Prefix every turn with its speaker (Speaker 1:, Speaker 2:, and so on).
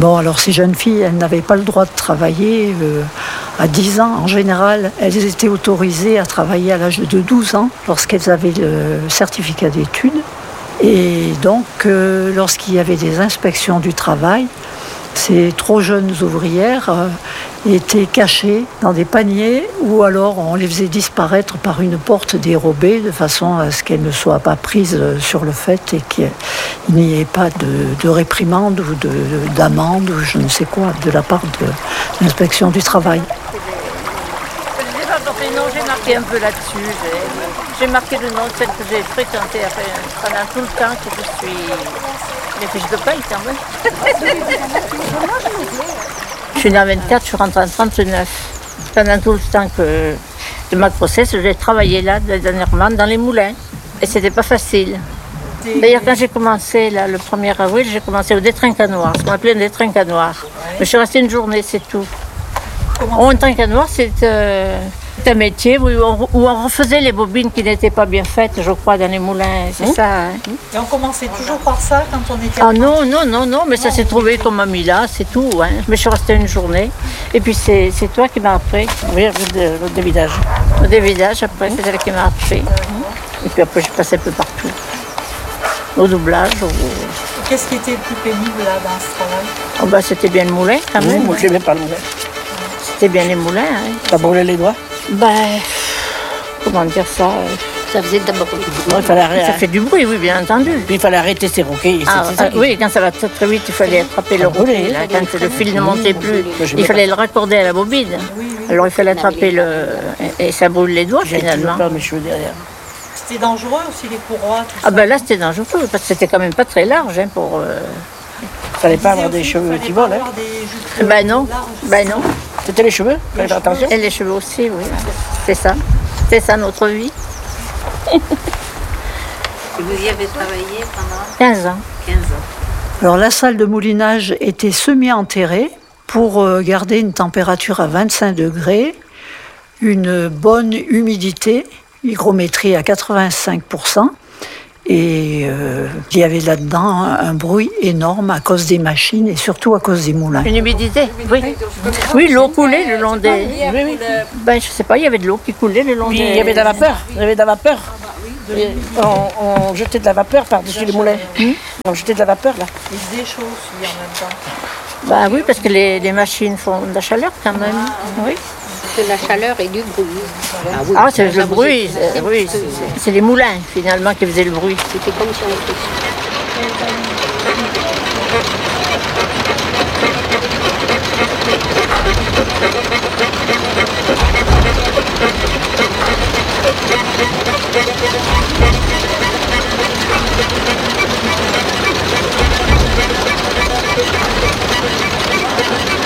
Speaker 1: Bon, alors ces jeunes filles, elles n'avaient pas le droit de travailler à 10 ans. En général, elles étaient autorisées à travailler à l'âge de 12 ans, lorsqu'elles avaient le certificat d'études. Et donc, lorsqu'il y avait des inspections du travail, ces trop jeunes ouvrières étaient cachées dans des paniers ou alors on les faisait disparaître par une porte dérobée de façon à ce qu'elles ne soient pas prises sur le fait et qu'il n'y ait pas de réprimande ou d'amende ou je ne sais quoi de la part de l'inspection du travail.
Speaker 2: Non, j'ai marqué un peu là-dessus. J'ai marqué le nom de celle que j'ai fréquentée pendant tout le temps que je suis... Les fiches de paye quand même. Je suis née en 24, je suis rentrée en 39. Pendant tout le temps de ma grossesse, j'ai travaillé là, dernièrement, dans les moulins. Et c'était pas facile. D'ailleurs, quand j'ai commencé, là, le 1er avril, j'ai commencé au détrincanoir, ce qu'on appelait un détrincanoir. Mais je suis restée une journée, c'est tout. Un trincanoir, c'est un métier où on refaisait les bobines qui n'étaient pas bien faites, je crois, dans les moulins, c'est ça. Hein.
Speaker 3: Et on commençait toujours par ça quand on était...
Speaker 2: Ah non, mais ça s'est trouvé comme a mis là, c'est tout. Hein. Mais je suis restée une journée. Et puis c'est toi qui m'as appris. Oui, le dévidage. Le dévidage, après, c'est elle qui m'a appris. Et puis après, je passais un peu partout. Au doublage.
Speaker 3: Qu'est-ce qui était le plus pénible là, dans ce travail?
Speaker 2: Oh, bah, c'était bien le moulin, quand même.
Speaker 4: Moi, je n'aimais pas le moulin.
Speaker 2: C'était bien les moulins. Hein.
Speaker 4: Ça brûlait les doigts?
Speaker 2: Ben, comment dire ça
Speaker 5: Ça faisait d'abord
Speaker 2: ça fait du bruit, oui, bien entendu.
Speaker 4: Puis il fallait arrêter ces roquets.
Speaker 2: Oui, quand ça va très très vite, il fallait attraper le roquet. Quand le fil ne montait plus, il fallait le raccorder à la bobine. Alors il fallait attraper et ça brûle les doigts finalement.
Speaker 4: Pas mes cheveux derrière.
Speaker 3: C'était dangereux aussi les courroies, tout ça.
Speaker 2: Ah ben là c'était dangereux parce que c'était quand même pas très large hein, pour.
Speaker 4: Il fallait pas avoir des cheveux qui volent. Hein.
Speaker 2: Ben non.
Speaker 4: C'était les cheveux, fallait faire attention.
Speaker 2: Et les cheveux aussi, oui. C'est ça. C'est ça notre vie.
Speaker 5: Et vous y avez travaillé pendant
Speaker 2: 15 ans.
Speaker 5: 15 ans.
Speaker 1: Alors la salle de moulinage était semi-enterrée pour garder une température à 25 degrés, une bonne humidité, hygrométrie à 85%. Et il y avait là-dedans un bruit énorme à cause des machines et surtout à cause des moulins.
Speaker 2: Une humidité, oui. Oui, l'eau coulait le long des... Oui. Ben, je sais pas, il y avait de l'eau qui coulait le long des...
Speaker 4: Il y avait de la vapeur. On jetait de la vapeur par-dessus les moulins. On jetait de la vapeur, là.
Speaker 3: Il faisait chaud aussi en même temps.
Speaker 2: Ben oui, parce que les machines font de la chaleur quand même. Oui.
Speaker 5: De la chaleur et du bruit.
Speaker 2: Oui. Ah, c'est le bruit. Oui, c'est les moulins, finalement, qui faisaient le bruit.
Speaker 5: C'était comme si on était...